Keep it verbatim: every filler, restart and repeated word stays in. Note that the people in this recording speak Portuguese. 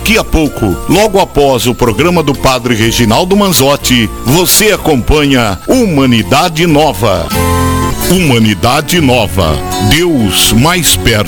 Daqui a pouco, logo após o programa do Padre Reginaldo Manzotti, você acompanha Humanidade Nova. Humanidade Nova. Deus mais perto